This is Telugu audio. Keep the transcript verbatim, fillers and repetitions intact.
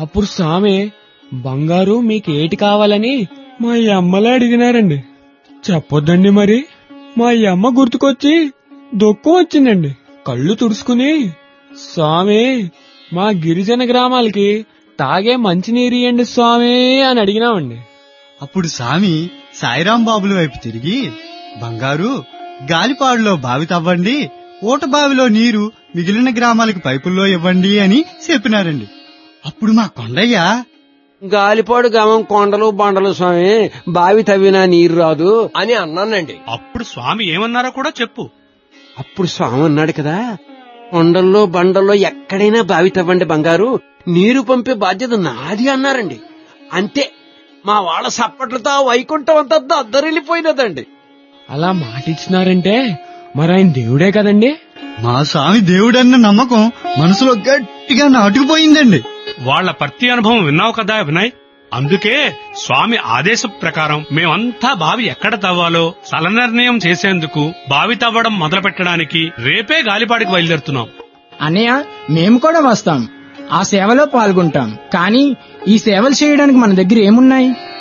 అప్పుడు స్వామి, బంగారు మీకేటి కావాలని మా అమ్మలే అడిగినారండి. చెప్పొద్దండి మరి. మా అమ్మ గుర్తుకొచ్చి దుఃఖం వచ్చిందండి. కళ్ళు తుడుచుకుని, స్వామి మా గిరిజన గ్రామాలకి తాగే మంచినీరు ఇయ్యండి స్వామి అని అడిగినామండి. అప్పుడు స్వామి సాయిరాం బాబుల వైపు తిరిగి, బంగారు గాలిపాడులో బావి తవ్వండి, ఊట బావిలో నీరు మిగిలిన గ్రామాలకు పైపుల్లో ఇవ్వండి అని చెప్పినారండి. అప్పుడు మా కొండయ్య, గాలిపాడు గ్రామం కొండలు బండలు స్వామి, బావి తవ్వినా నీరు రాదు అని అన్నానండి. అప్పుడు స్వామి ఏమన్నారో కూడా చెప్పు. అప్పుడు స్వామి అన్నాడు కదా, కొండల్లో బండల్లో ఎక్కడైనా బావి తవ్వండి బంగారు, నీరు పంపే బాధ్యత నాది అన్నారండి. అంతే, మా వాళ్ళ సప్పట్లతో వైకుంఠం అంతా దద్దరిల్లిపోయినదండి. అలా మాట ఇచ్చినారంటే మరి ఆయన దేవుడే కదండి. మా స్వామి దేవుడన్న నమ్మకం మనసులో గట్టిగా నాటుకుపోయిందండి. వాళ్ల ప్రతి అనుభవం విన్నావు కదా వినయ్. అందుకే స్వామి ఆదేశం ప్రకారం మేమంతా బావి ఎక్కడ తవ్వాలో స్థల నిర్ణయం చేసేందుకు బావి తవ్వడం మొదలు పెట్టడానికి రేపే గాలిపాడికి బయలుదేరుతున్నాం. అన్నయ్య, మేము కూడా వస్తాం, ఆ సేవలో పాల్గొంటాం. కానీ ఈ సేవలు చేయడానికి మన దగ్గర ఏమున్నాయి?